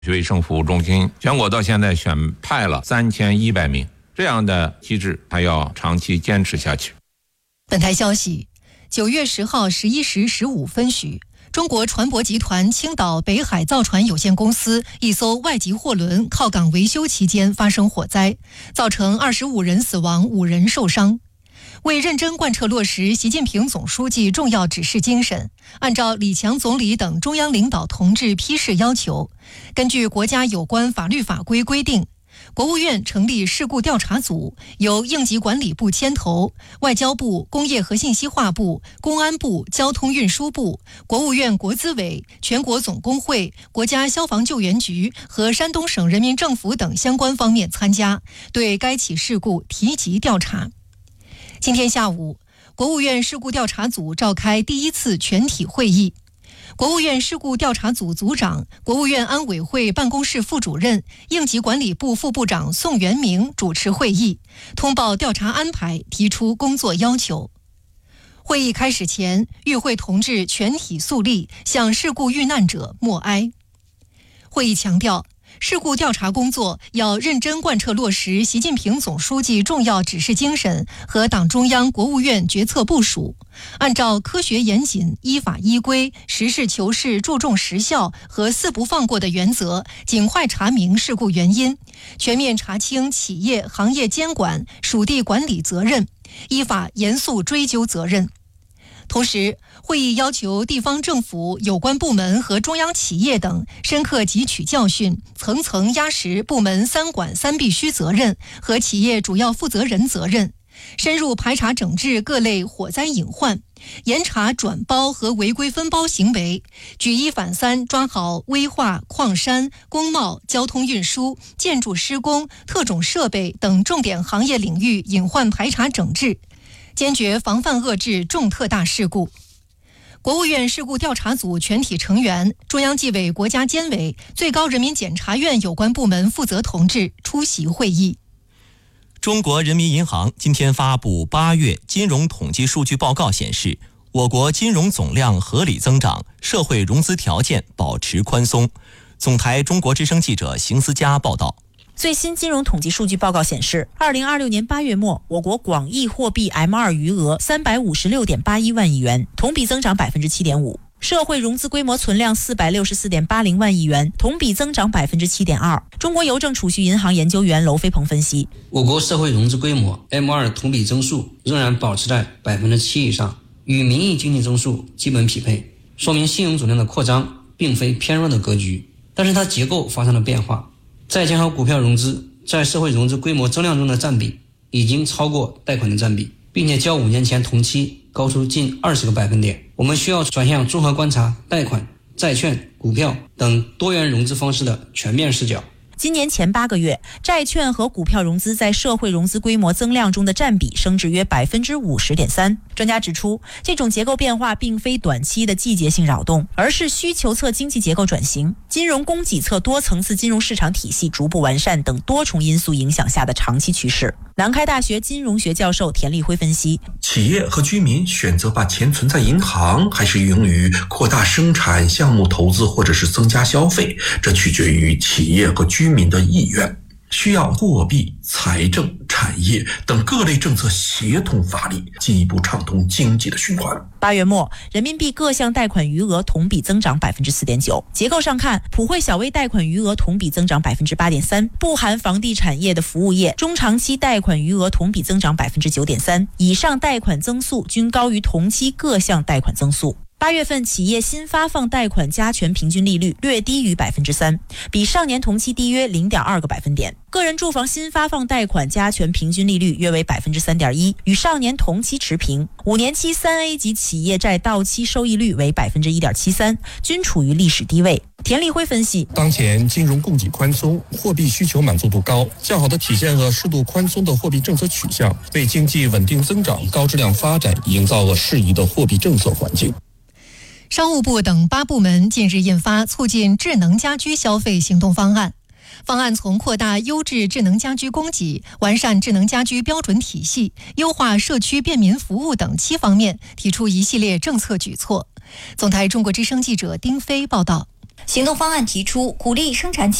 卫生服务中心全国到现在选派了3100名，这样的机制还要长期坚持下去。 本台消息，9月10号11时15分许，中国船舶集团青岛北海造船有限公司一艘外籍货轮靠港维修期间发生火灾，造成25人死亡，5人受伤。为认真贯彻落实习近平总书记重要指示精神，按照李强总理等中央领导同志批示要求，根据国家有关法律法规规定，国务院成立事故调查组，由应急管理部牵头，外交部、工业和信息化部、公安部、交通运输部、国务院国资委、全国总工会、国家消防救援局和山东省人民政府等相关方面参加，对该起事故提级调查。今天下午，国务院事故调查组召开第1次全体会议。国务院事故调查组组长、国务院安委会办公室副主任、应急管理部副部长宋元明主持会议，通报调查安排，提出工作要求。会议开始前，与会同志全体肃立，向事故遇难者默哀。会议强调，事故调查工作要认真贯彻落实习近平总书记重要指示精神和党中央、国务院决策部署，按照科学严谨、依法依规、实事求是、注重实效和4不放过的原则，尽快查明事故原因，全面查清企业、行业监管、属地管理责任，依法严肃追究责任。同时，会议要求地方政府有关部门和中央企业等深刻汲取教训，层层压实部门3管3必须责任和企业主要负责人责任，深入排查整治各类火灾隐患，严查转包和违规分包行为，举一反三抓好危化、矿山、工贸、交通运输、建筑施工、特种设备等重点行业领域隐患排查整治，坚决防范遏制重特大事故。国务院事故调查组全体成员、中央纪委国家监委、最高人民检察院有关部门负责同志出席会议。 中国人民银行今天发布8月金融统计数据报告显示，我国金融总量合理增长，社会融资条件保持宽松。总台中国之声记者邢思佳报道。 最新金融统计数据报告显示，2026年8月末，我国广义货币 M2 余额356.81万亿元，同比增长 7.5%。社会融资规模存量464.80万亿元，同比增长 7.2%。中国邮政储蓄银行研究员娄飞鹏分析， 我国社会融资规模 M2 同比增速仍然保持在 7% 以上，与名义经济增速基本匹配，说明信用总量的扩张并非偏弱的格局，但是它结构发生了变化。债券和股票融资在社会融资规模增量中的占比已经超过贷款的占比，并且较5年前同期高出近20个百分点。我们需要转向综合观察贷款、债券、股票等多元融资方式的全面视角。 今年前8个月，债券和股票融资在社会融资规模增量中的占比升至约 50.3%。专家指出，这种结构变化并非短期的季节性扰动，而是需求侧经济结构转型、金融供给侧多层次金融市场体系逐步完善等多重因素影响下的长期趋势。南开大学金融学教授田立辉分析， 企业和居民选择把钱存在银行，还是用于扩大生产项目投资或者是增加消费，这取决于企业和居民的意愿，需要货币、财政、产业等各类政策协同发力，进一步畅通经济的循环。 8月末，人民币各项贷款余额同比增长 4.9%。结构上看，普惠小微贷款余额同比增长 8.3%， 不含房地产业的服务业中长期贷款余额同比增长 9.3%， 以上贷款增速均高于同期各项贷款增速。8月份企业新发放贷款加权平均利率略低于 3%， 比上年同期低约 0.2个百分点。个人住房新发放贷款加权平均利率约为 3.1%， 与上年同期持平。5年期 3A 级企业债到期收益率为 1.73%， 均处于历史低位。田立辉分析， 当前金融供给宽松，货币需求满足度高，较好的体现了适度宽松的货币政策取向，为经济稳定增长、高质量发展营造了适宜的货币政策环境。 商务部等8部门近日印发促进智能家居消费行动方案。方案从扩大优质智能家居供给、完善智能家居标准体系、优化社区便民服务等7方面提出一系列政策举措。总台中国之声记者丁飞报道。 行动方案提出，鼓励生产